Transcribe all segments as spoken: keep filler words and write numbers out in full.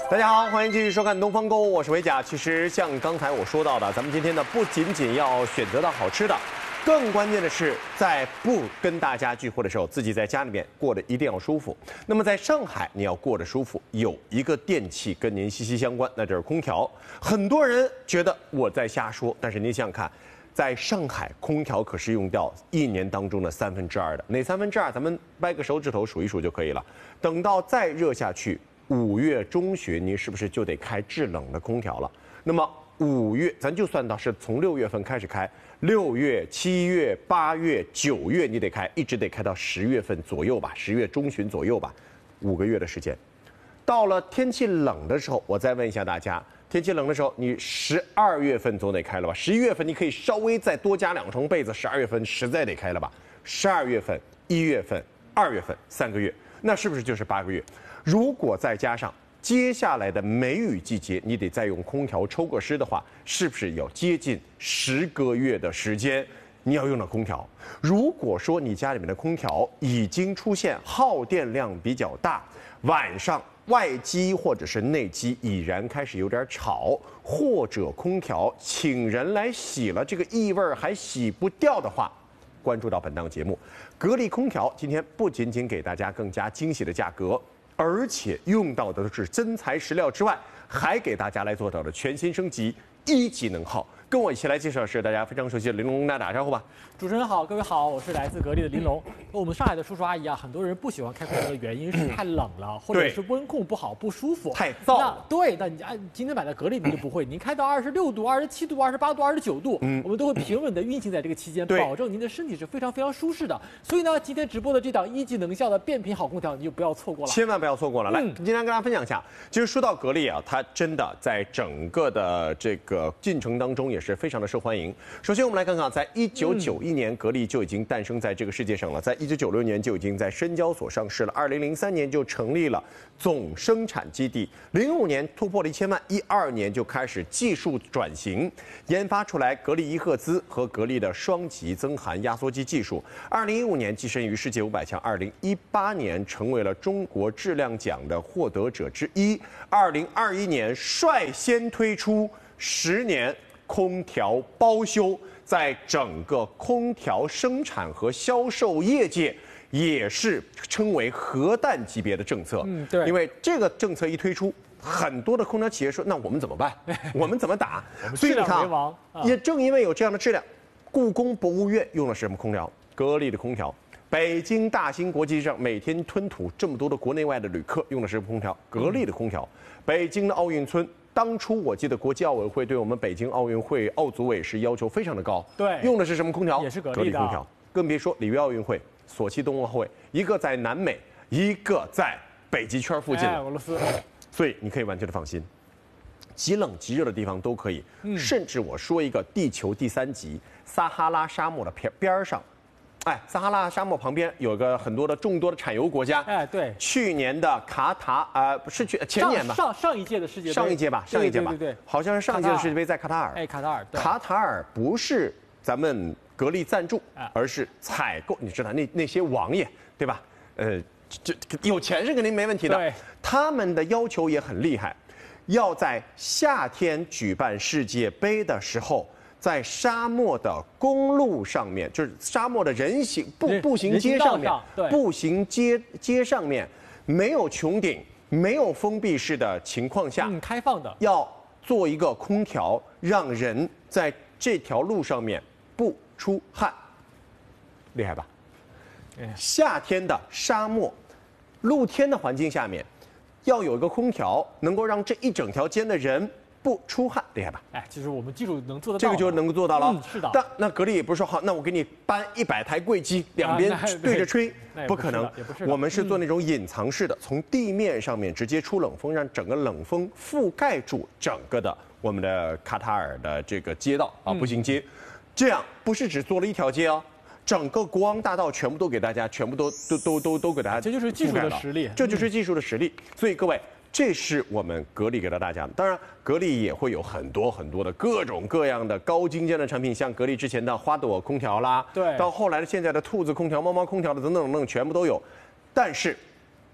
大家好，欢迎继续收看《东方购物》，我是维甲。其实像刚才我说到的，咱们今天呢不仅仅要选择到好吃的，更关键的是在不跟大家聚会的时候，自己在家里面过得一定要舒服。那么在上海，你要过得舒服，有一个电器跟您息息相关，那就是空调。很多人觉得我在瞎说，但是您想想看。在上海，空调可是用掉一年当中的三分之二的，哪三分之二？咱们掰个手指头数一数就可以了。等到再热下去，五月中旬，您是不是就得开制冷的空调了？那么五月，咱就算到是从六月份开始开，六月、七月、八月、九月，你得开，一直得开到十月份左右吧，十月中旬左右吧，五个月的时间。到了天气冷的时候，我再问一下大家。天气冷的时候，你十二月份总得开了吧？十一月份你可以稍微再多加两层被子，十二月份实在得开了吧？十二月份、一月份、二月份三个月，那是不是就是八个月？如果再加上接下来的梅雨季节，你得再用空调抽个湿的话，是不是有接近十个月的时间你要用到空调？如果说你家里面的空调已经出现耗电量比较大，晚上外机或者是内机已然开始有点吵，或者空调请人来洗了，这个异味还洗不掉的话，关注到本档节目，格力空调今天不仅仅给大家更加惊喜的价格，而且用到的都是真材实料之外，还给大家来做到了全新升级，一级能耗。跟我一起来介绍的是大家非常熟悉的林龙，大家打招呼吧。 主持人好，各位好，我是来自格力的林龙。我们上海的叔叔阿姨啊，很多人不喜欢开空调的原因是太冷了，或者是温控不好不舒服， 太燥了。 那对，那你按今天买的格力，你就不会，您开到二十六度、二十七度、二十八度、二十九度，嗯，我们都会平稳的运行在这个期间，保证您的身体是非常非常舒适的。所以呢，今天直播的这档一级能效的变频好空调，你就不要错过了， 千万不要错过了。来，嗯、今天跟大家分享一下，其实说到格力啊，它真的在整个的这个进程当中也是非常的受欢迎。首先，我们来看看，在一九九一年，格力就已经诞生在这个世界上了。在一九九六年就已经在深交所上市了。二零零三年就成立了总生产基地。零五年突破了一千万，一二年就开始技术转型，研发出来格力一赫兹和格力的双极增寒压缩机技术。二零一五年跻身于世界五百强。二零一八年成为了中国质量奖的获得者之一。二零二一年率先推出十年。空调包修，在整个空调生产和销售业界，也是称为核弹级别的政策。 嗯，对， 因为这个政策一推出，很多的空调企业说：“那我们怎么办？我们怎么打？” 所以你看，啊、 也正因为有这样的质量，故宫博物院用的是什么空调？格力的空调。北京大兴国际机场每天吞吐这么多的国内外的旅客，用的是空调，格力的空调。北京的奥运村。当初我记得国际奥委会对我们北京奥运会奥组委是要求非常的高， 对， 用的是什么空调？ 也是格力空调，更别说里约奥运会、索契冬奥会，一个在南美，一个在北极圈附近， 哎，俄罗斯， 所以你可以完全的放心，极冷极热的地方都可以，嗯、甚至我说一个地球第三极撒哈拉沙漠的边边上。哎，撒哈拉沙漠旁边有个很多的众多的产油国家。 哎，对， 去年的卡塔呃不是去前年吧？ 上上一届的世界杯。 上一届吧，上一届吧， 对对对， 好像是上一届的世界杯在卡塔尔。 哎，卡塔尔。 卡塔尔不是咱们格力赞助，而是采购。你知道那那些王爷对吧？呃，这有钱是肯定没问题的。 对， 他们的要求也很厉害，要在夏天举办世界杯的时候。在沙漠的公路上面，就是沙漠的人行步步行街上面，步行街街上面没有穹顶、没有封闭式的情况下， 嗯，开放的， 要做一个空调，让人在这条路上面不出汗，厉害吧？夏天的沙漠，露天的环境下面，要有一个空调，能够让这一整条街的人。不出汗，厉害吧？ 哎，就是我们技术能做得到， 这个就能够做到了。 嗯，是的。 但那格力也不是说好，那我给你搬一百台柜机，两边对着吹，不可能。我们是做那种隐藏式的，从地面上面直接出冷风，让整个冷风覆盖住整个的我们的卡塔尔的这个街道啊，步行街。这样不是只做了一条街哦，整个国王大道全部都给大家，全部都都都都都给大家。 这就是技术的实力， 这就是技术的实力。所以各位。这是我们格力给到大家的，当然格力也会有很多很多的各种各样的高精尖的产品，像格力之前的花朵空调啦， 对， 到后来的现在的兔子空调、猫猫空调的等等等等，全部都有。但是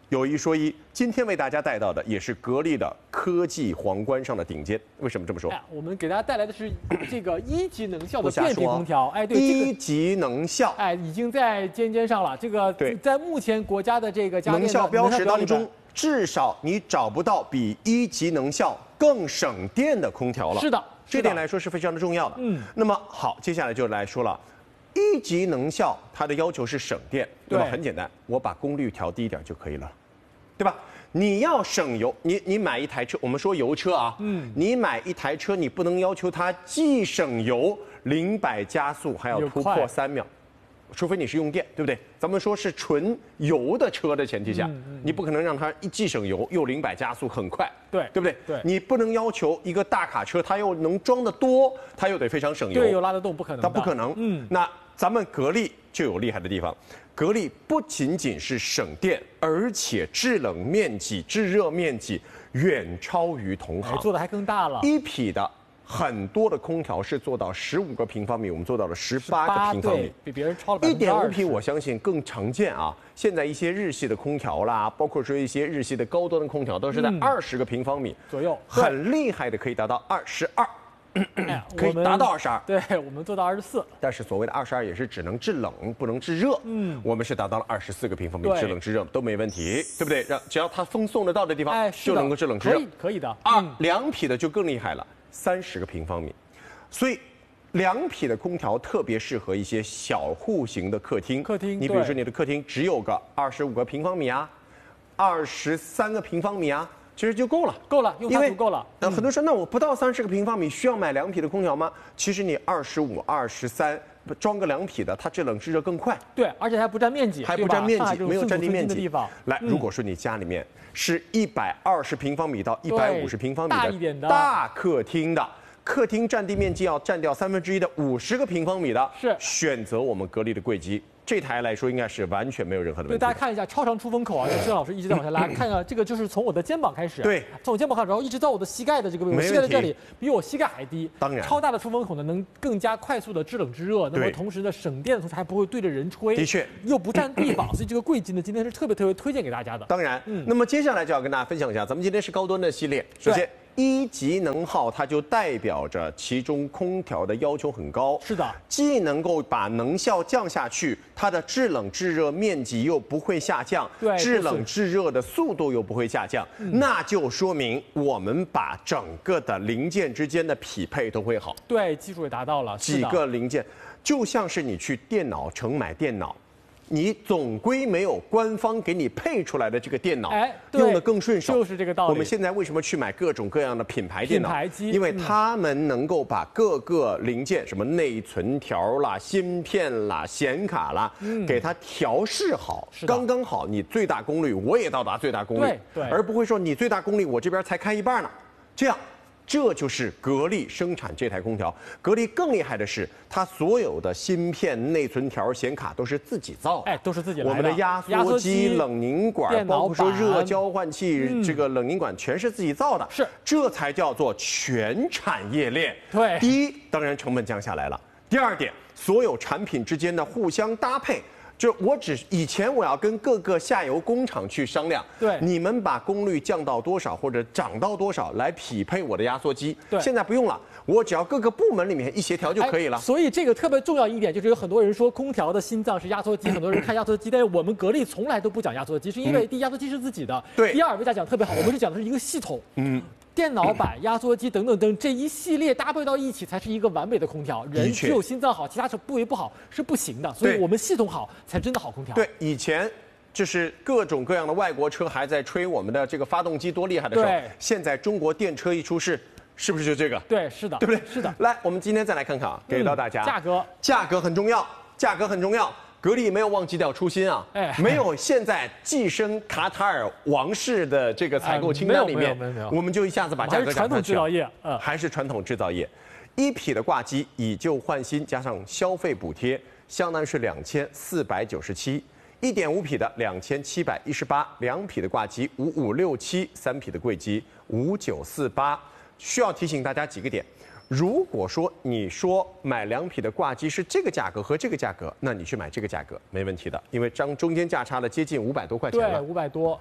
有一说一，今天为大家带到的也是格力的科技皇冠上的顶尖。为什么这么说？ 哎，我们给大家带来的是这个一级能效的变频空调。哎，对， 一级能效， 哎，已经在尖尖上了。这个对， 在目前国家的这个家电能效标识当中，至少你找不到比一级能效更省电的空调了。 是的， 这点来说是非常的重要的。 嗯， 那么好，接下来就来说了。一级能效，它的要求是省电，对吧？很简单，我把功率调低一点就可以了，对吧？你要省油，你你买一台车，我们说油车啊，嗯，你买一台车，你不能要求它既省油，零百加速还要突破三秒，除非你是用电，对不对？咱们说是纯油的车的前提下，嗯嗯、你不可能让它既省油又零百加速很快， 对对不对？ 对， 你不能要求一个大卡车，它又能装得多，它又得非常省油， 对，又拉得动，不可能， 它不可能。嗯，那咱们格力就有厉害的地方，格力不仅仅是省电，而且制冷面积、制热面积远超于同行， 做的还更大了。 一匹的。很多的空调是做到十五个平方米，我们做到了十八个平方米， 比别人超了百分之二十。 一点五匹，我相信更常见啊。现在一些日系的空调啦，包括说一些日系的高端的空调，都是在二十个平方米左右， 很厉害的，可以达到二十二，可以达到二十二。 对，我们做到二十四。 但是所谓的二十二也是只能制冷，不能制热。嗯，我们是达到了二十四个平方米，制冷制热都没问题，对不对？让只要它风送得到的地方， 哎， 就能够制冷制热。 可以，可以的。 二两匹的就更厉害了。三十个平方米，所以两匹的空调特别适合一些小户型的客厅。 客厅， 你比如说你的客厅只有个二十五个平方米啊，二十三个平方米啊，其实就够了， 够了，用它足够了。 呃，很多人说那我不到三十个平方米需要买两匹的空调吗？其实你二十五、二十三装个两匹的，它制冷制热更快。 对，而且还不占面积， 还不占面积，没有占地面积的地方。 来，如果说你家里面是一百二十平方米到一百五十平方米大一点的大客厅的，客厅占地面积要占掉三分之一的五十个平方米的， 是选择我们格力的柜机。这台来说应该是完全没有任何的问题。 对，大家看一下超长出风口啊，这郑老师一直在往下拉，看啊，这个就是从我的肩膀开始， 对， 从我肩膀开始，然后一直到我的膝盖的这个位置，我膝盖在这里，比我膝盖还低。 当然， 超大的出风口呢，能更加快速的制冷制热，那么同时呢，省电的同时还不会对着人吹， 的确， 又不占地方，所以这个柜机呢，今天是特别特别推荐给大家的。 当然，嗯，那么接下来就要跟大家分享一下，咱们今天是高端的系列，首先。一级能耗，它就代表着其中空调的要求很高。 是的， 既能够把能效降下去，它的制冷制热面积又不会下降， 对， 制冷制热的速度又不会下降，嗯、那就说明我们把整个的零件之间的匹配都会好。 对，技术也达到了。 几个零件，就像是你去电脑城买电脑。你总归没有官方给你配出来的这个电脑， 哎， 用的更顺手， 就是这个道理。 我们现在为什么去买各种各样的品牌电脑？ 品牌机， 因为他们能够把各个零件，什么内存条啦、芯片啦、显卡啦，嗯、给它调试好，刚刚好。你最大功率，我也到达最大功率， 对对， 而不会说你最大功率我这边才开一半呢，这样。这就是格力生产这台空调。格力更厉害的是，它所有的芯片、内存条、显卡都是自己造的， 哎，都是自己来的。 我们的压缩机、冷凝管，包括说热交换器、嗯、这个冷凝管，全是自己造的。 是， 这才叫做全产业链。 对， 第一，当然成本降下来了；第二点，所有产品之间的互相搭配。就我只以前我要跟各个下游工厂去商量， 对， 你们把功率降到多少或者涨到多少来匹配我的压缩机， 对， 现在不用了，我只要各个部门里面一协调就可以了。 哎、所以这个特别重要一点就是有很多人说空调的心脏是压缩机，很多人看压缩机，但是我们格力从来都不讲压缩机，是因为第一压缩机是自己的， 对， 第二为大家讲特别好，我们是讲的是一个系统，嗯。电脑板、压缩机等等等这一系列搭配到一起，才是一个完美的空调。人只有心脏好，其他部位不好是不行的。所以我们系统好，才真的好空调。 对，以前就是各种各样的外国车还在吹我们的这个发动机多厉害的时候，现在中国电车一出世，是不是就这个？ 对，是的， 对不对？ 是的。 来，我们今天再来看看啊，给到大家、 嗯、价格， 价格很重要，价格很重要。格力没有忘记掉初心啊，哎，没有现在跻身卡塔尔王室的这个采购清单里面，我们就一下子把价格讲上去了。还是传统制造业， 嗯，还是传统制造业。一匹的挂机以旧换新加上消费补贴，相当于是两千四百九十七；一点五匹的两千七百一十八，两匹的挂机五五六七，三匹的柜机五九四八。需要提醒大家几个点。如果说你说买两匹的挂机是这个价格和这个价格，那你去买这个价格没问题的，因为张中间价差了接近五百多块钱了。 对，五百多。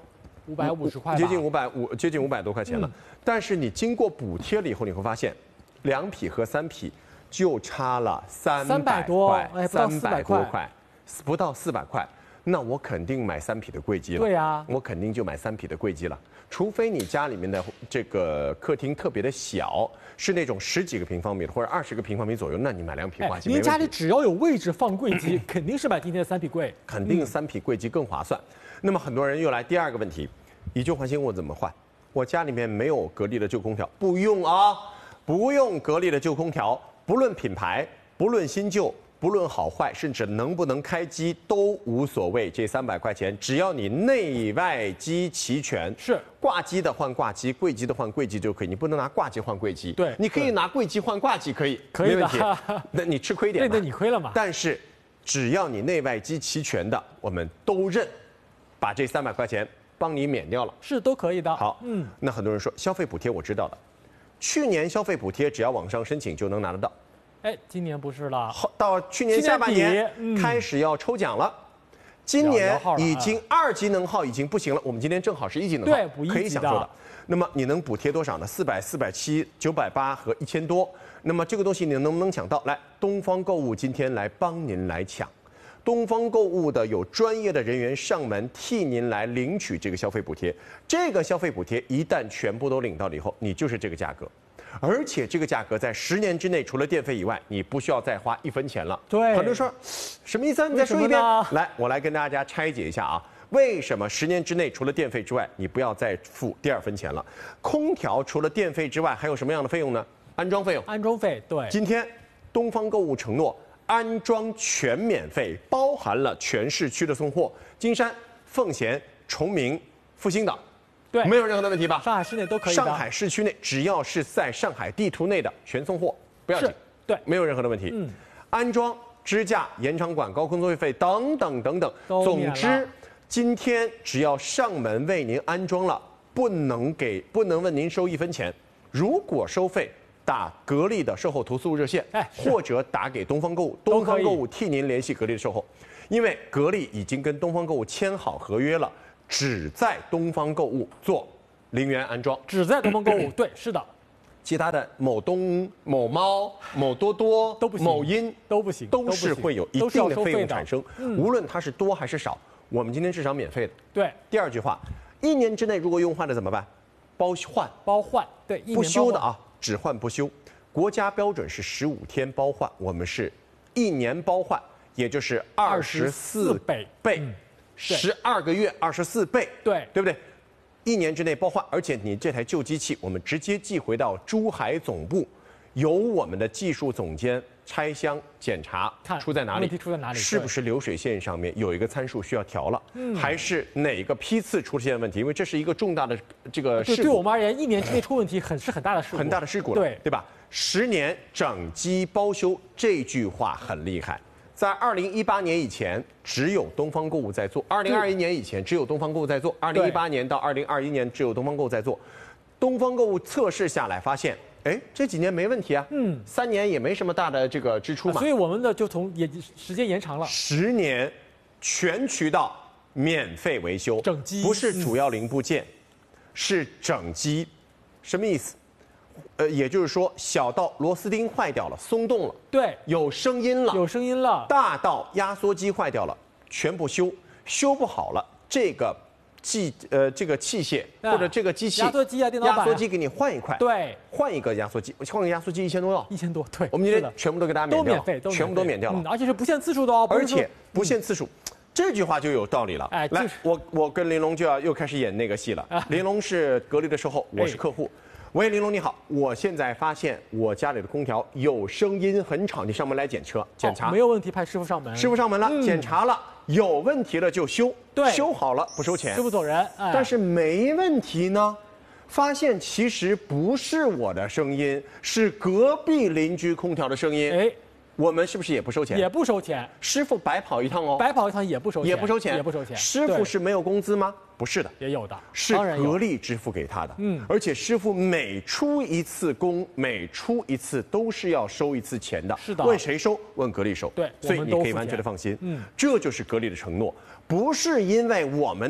五百五十块， 接近五百五，接近五百多块钱了。嗯、但是你经过补贴了以后，你会发现，两匹和三匹就差了三百块，三百多块，不到四百块。那我肯定买三匹的贵机了。 对呀、啊， 我肯定就买三匹的贵机了。除非你家里面的这个客厅特别的小，是那种十几个平方米或者二十个平方米左右，那你买两匹挂机。 您家里只要有位置放贵机，肯定是买今天的三匹贵。 肯定三匹贵机更划算。嗯、那么很多人又来第二个问题，以旧换新我怎么换？我家里面没有格力的旧空调，不用啊，不用格力的旧空调，不论品牌，不论新旧。不论好坏，甚至能不能开机都无所谓。这三百块钱，只要你内外机齐全， 是挂机的换挂机，柜机的换柜机就可以。你不能拿挂机换柜机， 对， 你可以拿柜机换挂机，可以， 可以没问题。那你吃亏点， 对，那你亏了嘛。 但是只要你内外机齐全的，我们都认，把这三百块钱帮你免掉了， 是都可以的。 好，嗯，那很多人说消费补贴我知道的，去年消费补贴只要网上申请就能拿得到。 哎，今年不是了， 到去年下半年开始要抽奖了。嗯、今年已经二级能耗已经不行了，我们今天正好是一级能耗， 对，补一级可以享受的。那么你能补贴多少呢？四百、四百七、九百八和一千多。那么这个东西你能不能抢到？来，东方购物今天来帮您来抢。东方购物的有专业的人员上门替您来领取这个消费补贴。这个消费补贴一旦全部都领到了以后，你就是这个价格。而且这个价格在十年之内，除了电费以外，你不需要再花一分钱了。 对， 很多人说什么意思啊？你再说一遍。来，我来跟大家拆解一下啊。为什么十年之内除了电费之外，你不要再付第二分钱了？空调除了电费之外，还有什么样的费用呢？安装费用。 安装费，对。 今天东方购物承诺安装全免费，包含了全市区的送货，金山、奉贤、崇明、复兴岛。 对， 没有任何的问题吧？ 上海市内都可以。 上海市区内，只要是在上海地图内的全送货，不要紧。 对， 没有任何的问题。嗯，安装、支架、延长管、高空作业费等等等等，总之，今天只要上门为您安装了，不能给不能问您收一分钱。如果收费，打格力的售后投诉热线，哎，或者打给东方购物，东方购物替您联系格力的售后，因为格力已经跟东方购物签好合约了。只在东方购物做零元安装， 只在东方购物，对，是的。 其他的某东、某猫、某多多都不行， 某音都不行， 都是会有一定的费用产生。无论它是多还是少，我们今天至少免费的。 对。 第二句话，一年之内如果用坏了怎么办？包换， 包换，对， 不修的啊，只换不修。国家标准是十五天包换，我们是一年包换，也就是二十四倍倍。十二个月二十四倍， 对对不对？一年之内包换，而且你这台旧机器，我们直接寄回到珠海总部，由我们的技术总监拆箱检查， 看出在哪里？ 问题出在哪里？ 是不是流水线上面有一个参数需要调了？嗯，还是哪个批次出现问题？因为这是一个重大的这个事故。 对我们而言，一年之内出问题很是很大的事故， 很大的事故了， 对对吧？十年整机包修这句话很厉害。在二零一八年以前，只有东方购物在做；二零二一年以前，只有东方购物在做；二零一八年到二零二一年，只有东方购物在做。东方购物测试下来发现，哎，这几年没问题啊，嗯，三年也没什么大的这个支出嘛， 所以我们的就从也时间延长了十年，全渠道免费维修， 整机不是主要零部件，嗯、是整机，什么意思？呃，也就是说，小到螺丝钉坏掉了、松动了， 对， 有声音了， 有声音了； 大到压缩机坏掉了，全部修，修不好了，这个器呃这个器械、啊、或者这个机器， 压缩机啊，电脑板， 压缩机给你换一块， 对， 换一个压缩机，换个压缩机一千多要， 一千多，对， 我们今天全部都给大家免掉， 都免费，都全部都免掉了、 嗯，而且是不限次数的哦， 而且不限次数。嗯，这句话就有道理了。 哎， 来，我我跟玲珑就要又开始演那个戏了。啊、玲珑是格力的售后，我是客户。哎，喂，玲珑你好，我现在发现我家里的空调有声音很吵，你上门来检测检查、 哦，没有问题，派师傅上门。 师傅上门了，嗯、检查了，有问题了就修， 对， 修好了不收钱， 师傅走人。哎、 但是没问题呢，发现其实不是我的声音，是隔壁邻居空调的声音。哎。我们是不是也不收钱？ 也不收钱， 师傅白跑一趟哦。 白跑一趟也不收钱， 也不收钱， 也不收钱。 师傅是没有工资吗？不是的， 也有的， 是格力支付给他的。嗯，而且师傅每出一次工，每出一次都是要收一次钱的。 是的， 问谁收？问格力收。 对， 所以你可以完全的放心。嗯，这就是格力的承诺，不是因为我们的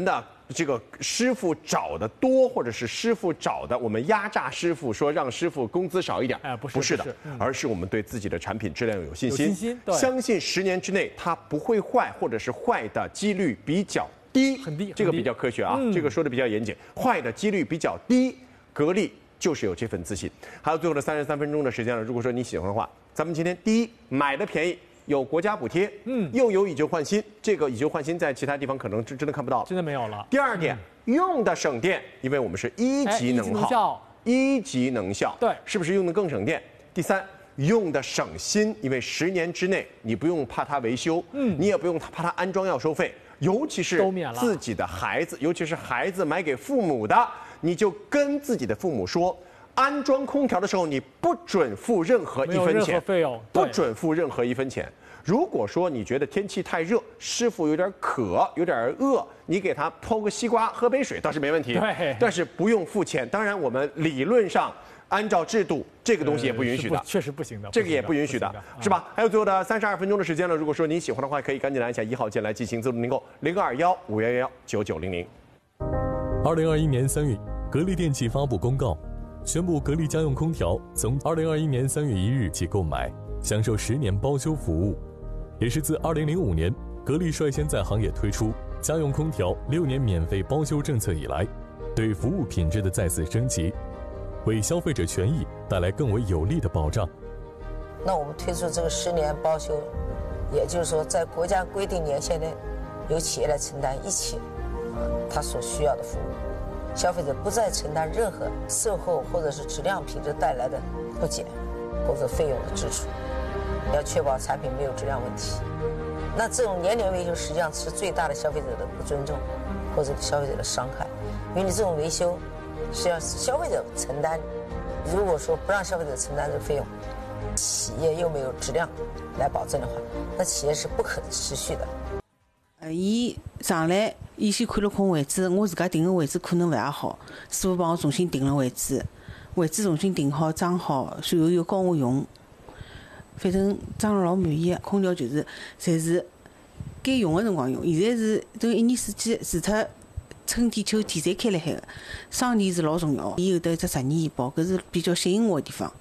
这个师傅找的多，或者是师傅找的我们压榨师傅，说让师傅工资少一点， 哎，不是不是的， 不是嗯、 而是我们对自己的产品质量有信心， 有信心，对， 相信十年之内它不会坏，或者是坏的几率比较低， 很低， 这个比较科学啊， 嗯、 这个说的比较严谨，坏的几率比较低，格力就是有这份自信。还有最后的三十三分钟的时间了，如果说你喜欢的话，咱们今天第一买的便宜。有国家补贴，嗯，又有以旧换新，这个以旧换新在其他地方可能真真的看不到了， 真的没有了。 第二点，嗯、用的省电，因为我们是一级能耗，一级能效， 对， 是不是用的更省电？第三，用的省心，因为十年之内你不用怕它维修，嗯，你也不用怕它安装要收费，尤其是自己的孩子，尤其是孩子买给父母的，你就跟自己的父母说。安装空调的时候，你不准付任何一分钱， 费用不准付任何一分钱。如果说你觉得天气太热，师傅有点渴，有点饿，你给他剖个西瓜，喝杯水倒是没问题。 对， 但是不用付钱。当然，我们理论上按照制度，这个东西也不允许的， 确实不行的， 这个也不允许的，是吧？还有最后的三十二分钟的时间了。如果说您喜欢的话，可以赶紧按下一号键来进行自动订购，零二幺五幺幺九九零零。 二零二一年三月，格力电器发布公告。宣布格力家用空调从二零二一年三月一日起购买，享受十年包修服务。也是自二零零五年，格力率先在行业推出家用空调六年免费包修政策以来，对服务品质的再次升级，为消费者权益带来更为有力的保障。 那我们推出这个十年包修，也就是说，在国家规定年限内，由企业来承担一切啊他所需要的服务。消费者不再承担任何售后或者是质量品质带来的不减或者费用的支出，要确保产品没有质量问题。那这种年年维修实际上是最大的消费者的不尊重或者消费者的伤害，因为你这种维修是要消费者承担，如果说不让消费者承担这个费用，企业又没有质量来保证的话，那企业是不可持续的。 呃，伊上来，伊先看了看位置，我自家订个位置可能勿大好，师傅帮我重新订了位置，位置重新订好装好，随后又教我用，反正装了老满意的。空调就是侪是该用的辰光用，现在是这一年四季，除脱春天、秋天侪开辣海个，双电是老重要。伊有得一只十年医保，搿是比较吸引我的地方。